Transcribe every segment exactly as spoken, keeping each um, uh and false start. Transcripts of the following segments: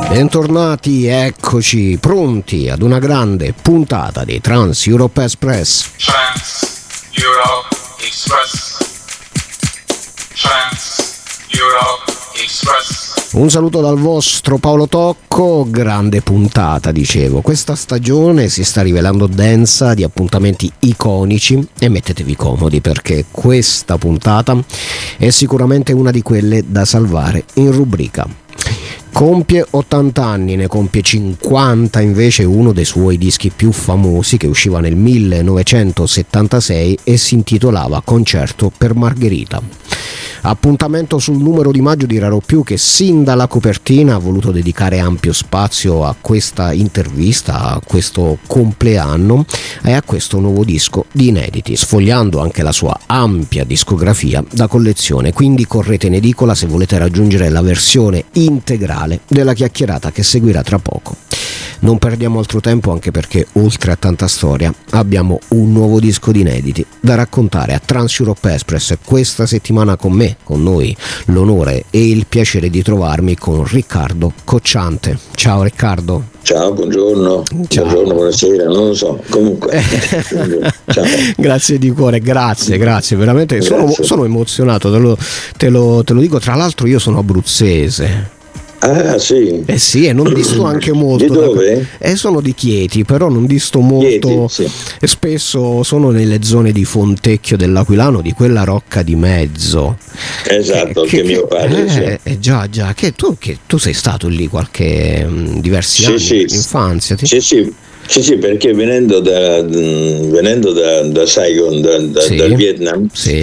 Bentornati, eccoci pronti ad una grande puntata di Trans Europe Express. Trans Europe Express. Trans Europe Express. Un saluto dal vostro Paolo Tocco, grande puntata, dicevo. Questa stagione si sta rivelando densa di appuntamenti iconici e mettetevi comodi perché questa puntata è sicuramente una di quelle da salvare in rubrica. Compie ottanta anni, ne compie cinquanta invece uno dei suoi dischi più famosi che usciva nel millenovecentosettantasei e si intitolava Concerto per Margherita. Appuntamento sul numero di maggio di Raro Più che sin dalla copertina ha voluto dedicare ampio spazio a questa intervista, a questo compleanno e a questo nuovo disco di inediti, sfogliando anche la sua ampia discografia da collezione. Quindi correte in edicola se volete raggiungere la versione integrale della chiacchierata che seguirà tra poco. Non perdiamo altro tempo, anche perché oltre a tanta storia abbiamo un nuovo disco di inediti da raccontare a Trans Europe Express. Questa settimana con me, con noi, l'onore e il piacere di trovarmi con Riccardo Cocciante. Ciao Riccardo. Ciao, buongiorno. Ciao. Buongiorno, buonasera, non lo so, comunque. Ciao. Grazie di cuore, grazie, grazie, veramente Grazie. Sono, sono emozionato, te lo, te, lo, te lo dico. Tra l'altro io sono abruzzese. Ah, sì. Eh sì, e non disto anche molto. Di dove? Eh, sono di Chieti, però non disto molto. Chieti, sì. E spesso sono nelle zone di Fontecchio dell'Aquilano, di quella rocca di mezzo. Esatto, che, anche mio padre. Eh, sì. eh, già, già. Che tu, che tu sei stato lì qualche mh, diversi Sì, anni, sì. infanzia. Ti... Sì, sì. Sì, sì, perché venendo da, venendo da, da Saigon, da, da, Sì, dal Vietnam, sì.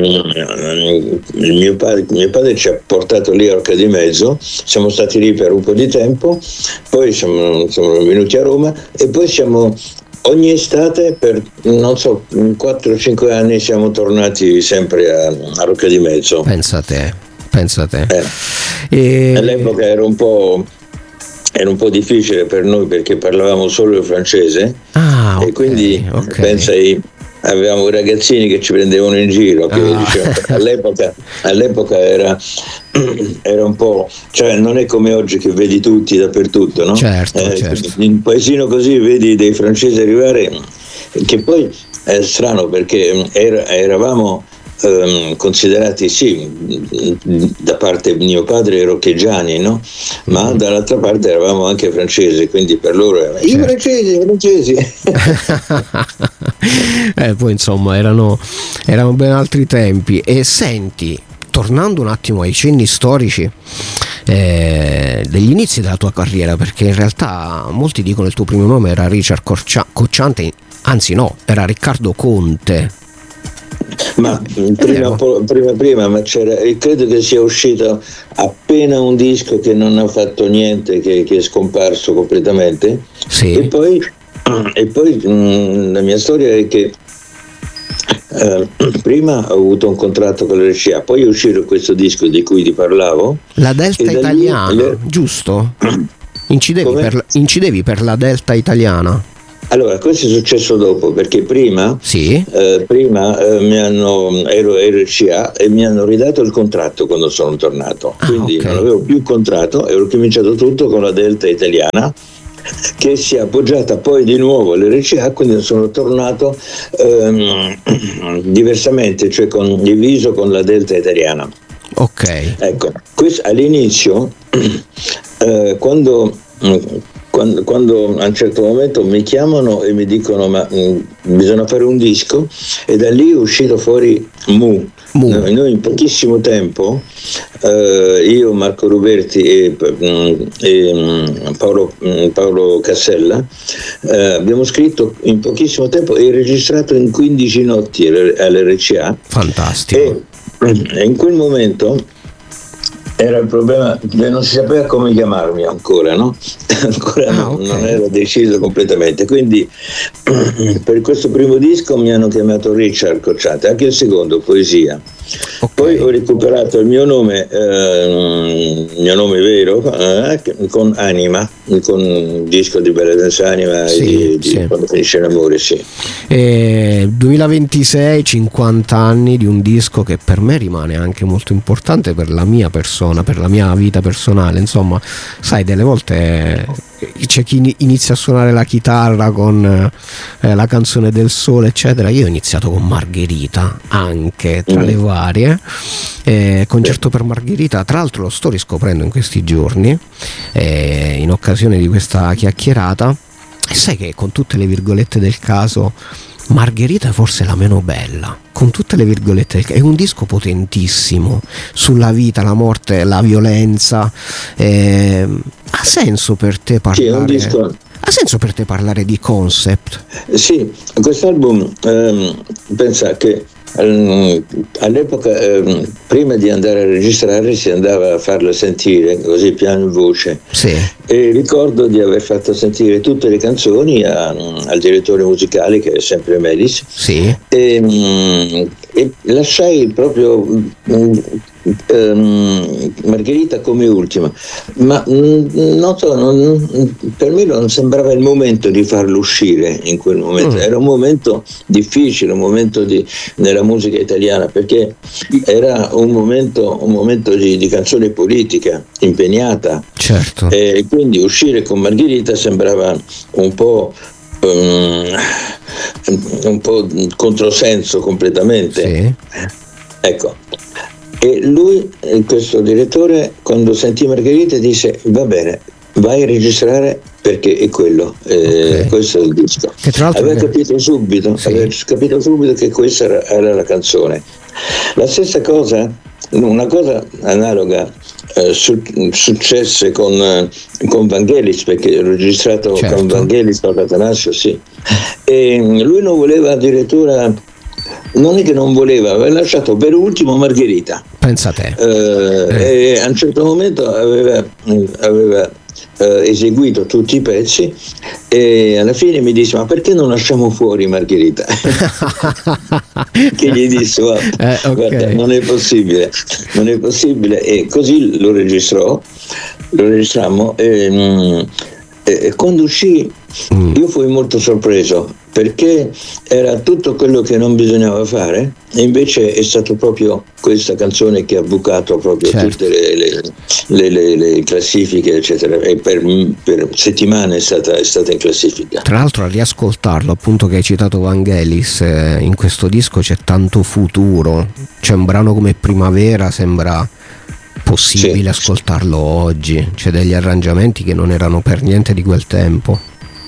ehm, il mio padre, mio padre ci ha portato lì a Rocca di Mezzo, siamo stati lì per un po' di tempo, poi siamo, siamo venuti a Roma e poi siamo ogni estate per non so quattro o cinque anni siamo tornati sempre a, a Rocca di Mezzo. Pensa a te, pensa a te. Eh. E... All'epoca era un po'... Era un po' difficile per noi perché parlavamo solo il francese, ah, okay, e quindi okay. pensai, avevamo ragazzini che ci prendevano in giro, che ah. dicevano, all'epoca, all'epoca era, era un po', cioè non è come oggi che vedi tutti dappertutto, no? Certo, eh, certo. In un paesino così vedi dei francesi arrivare, che poi è strano perché era, eravamo Um, considerati sì da parte di mio padre roccheggiani, no? Ma mm. dall'altra parte eravamo anche francesi, quindi per loro erano certo. i francesi, i francesi. eh, poi insomma erano, erano ben altri tempi. E senti, tornando un attimo ai cenni storici eh, degli inizi della tua carriera, perché in realtà molti dicono il tuo primo nome era Richard Corcia- Cocciante, anzi no, era Riccardo Conte. Ma prima, prima prima ma c'era, credo che sia uscito appena un disco che non ha fatto niente, che, che è scomparso completamente. Sì. E poi, e poi mh, la mia storia è che eh, prima ho avuto un contratto con l'R C A, poi è uscito questo disco di cui ti parlavo, la Delta Italiana, le... giusto? Incidevi per, incidevi per la Delta Italiana? Allora, questo è successo dopo, perché prima, sì. eh, prima eh, mi hanno, ero R C A e mi hanno ridato il contratto quando sono tornato, ah, quindi okay. non avevo più contratto e ho cominciato tutto con la Delta Italiana, che si è appoggiata poi di nuovo all'R C A, quindi sono tornato ehm, diversamente, cioè con, diviso con la Delta Italiana. Ok. Ecco, questo, all'inizio, eh, quando... Quando, quando a un certo momento mi chiamano e mi dicono ma mh, bisogna fare un disco, e da lì è uscito fuori Mu. Mu. Noi, noi in pochissimo tempo, eh, io, Marco Ruberti e, mh, e mh, Paolo, mh, Paolo Cassella, eh, abbiamo scritto in pochissimo tempo e registrato in quindici notti all'R C A. Fantastico. E, e in quel momento era il problema che non si sapeva come chiamarmi ancora, no? Ancora ah, non, okay. non era deciso completamente, quindi per questo primo disco mi hanno chiamato Richard Cocciante, anche il secondo, Poesia, Okay. Poi ho recuperato il mio nome, eh, il mio nome vero, eh, con Anima, con un disco di Bella Senza Anima, sì, di, di sì. Quando finisce l'amore, sì. E duemilaventisei, cinquanta anni di un disco che per me rimane anche molto importante per la mia persona, per la mia vita personale. Insomma, sai, delle volte c'è chi inizia a suonare la chitarra con eh, la canzone del sole, eccetera. Io ho iniziato con Margherita, anche tra mm. le varie. Eh, concerto per Margherita, tra l'altro lo sto riscoprendo in questi giorni, eh, in occasione di questa chiacchierata. E sai che con tutte le virgolette del caso Margherita è forse la meno bella, con tutte le virgolette del caso. È un disco potentissimo sulla vita, la morte, la violenza. Eh, ha senso per te parlare? Sì, è un disco. Ha senso per te parlare di concept? Sì, quest'album ehm, pensa che ehm, all'epoca ehm, prima di andare a registrare si andava a farlo sentire così piano in voce, sì. E ricordo di aver fatto sentire tutte le canzoni a, al direttore musicale, che è sempre Melis, sì. e, e lasciai proprio Um, Margherita come ultima, ma mm, non so, non, per me non sembrava il momento di farlo uscire in quel momento. Mm. Era un momento difficile, un momento di, nella musica italiana, perché era un momento, un momento di, di canzone politica impegnata, certo. E quindi uscire con Margherita sembrava un po' um, un po' controsenso completamente, sì. Ecco. E lui, questo direttore, quando sentì Margherita disse: va bene, vai a registrare perché è quello, eh, okay. Questo è il disco. Aveva capito subito, sì. aveva capito subito che questa era, era la canzone. La stessa cosa, una cosa analoga eh, su, successe con, eh, con Vangelis, perché ho registrato certo. con Vangelis, con Atanasio, sì. E lui non voleva addirittura. Non è che non voleva, aveva lasciato per ultimo Margherita. Pensa a te. Eh, eh. E a un certo momento aveva, aveva eh, eseguito tutti i pezzi e alla fine mi disse: ma perché non lasciamo fuori Margherita? Che gli disse: guarda, eh, okay. guarda, non è possibile, non è possibile. E così lo registrò, lo registrammo e, e quando uscì mm. io fui molto sorpreso, perché era tutto quello che non bisognava fare, e invece è stato proprio questa canzone che ha bucato proprio certo. tutte le, le, le, le, le classifiche, eccetera, e per, per settimane è stata, è stata in classifica. Tra l'altro, a riascoltarlo, appunto, che hai citato Vangelis, eh, in questo disco c'è tanto futuro, c'è un brano come Primavera, sembra possibile sì. ascoltarlo oggi, c'è degli arrangiamenti che non erano per niente di quel tempo.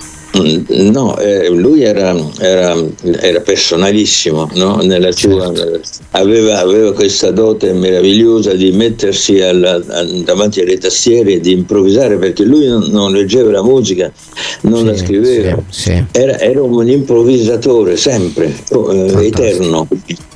No, eh, lui era, era, era personalissimo, no? Nella sua, certo. aveva, aveva questa dote meravigliosa di mettersi alla, a, davanti alle tastiere e di improvvisare, perché lui non, non leggeva la musica, non sì, la scriveva, sì, sì. Era, era un improvvisatore sempre, eh, eterno.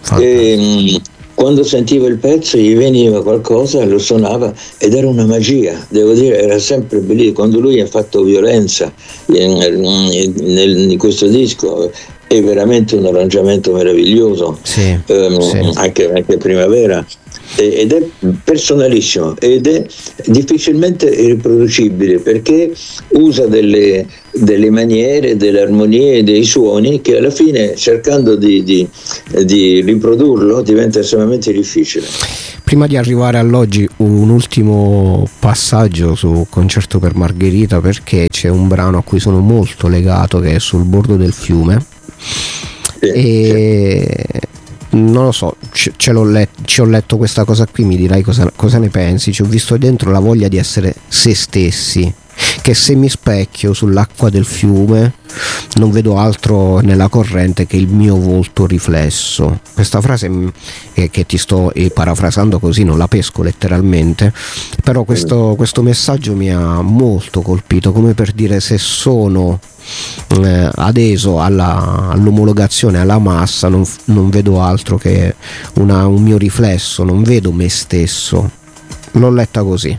E, quando sentiva il pezzo gli veniva qualcosa, lo suonava ed era una magia, devo dire, era sempre bellissimo. Quando lui ha fatto Violenza in, in, in questo disco è veramente un arrangiamento meraviglioso, sì, um, sì. Anche, anche Primavera, ed è personalissimo ed è difficilmente riproducibile, perché usa delle, delle maniere, delle armonie, dei suoni che alla fine, cercando di, di, di riprodurlo, diventa estremamente difficile. Prima di arrivare all'oggi, un ultimo passaggio su Concerto per Margherita, perché c'è un brano a cui sono molto legato, che è Sul bordo del fiume. Sì, e sì. non lo so, ce, ce l'ho let, ci ho letto questa cosa qui, mi dirai cosa, cosa ne pensi. Ci ho visto dentro la voglia di essere se stessi, che se mi specchio sull'acqua del fiume non vedo altro nella corrente che il mio volto riflesso. Questa frase eh, che ti sto eh, parafrasando così, non la pesco letteralmente, però questo, questo messaggio mi ha molto colpito, come per dire, se sono eh, adeso alla, all'omologazione, alla massa, non, non vedo altro che una, un mio riflesso, non vedo me stesso. L'ho letta così.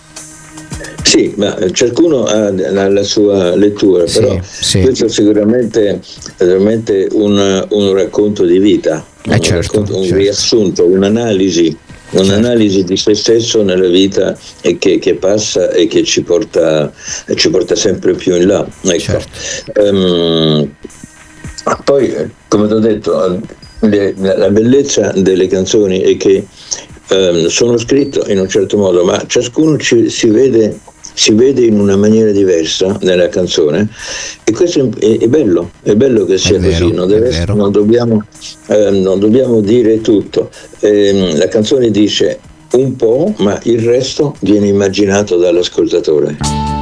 Sì, ma ciascuno ha la sua lettura, però sì, sì. questo è sicuramente, sicuramente un, un racconto di vita. Eh certo, un, un certo. riassunto, un'analisi, un'analisi certo. di se stesso nella vita e che, che passa e che ci porta, ci porta sempre più in là. Ecco. Certo. Um, poi, come ti ho detto, le, la bellezza delle canzoni è che um, sono scritte in un certo modo, ma ciascuno ci, si vede si vede in una maniera diversa nella canzone, e questo è, è bello, è bello che sia vero, così, non, deve, non, dobbiamo, eh, non dobbiamo dire tutto. Eh, la canzone dice un po', ma il resto viene immaginato dall'ascoltatore.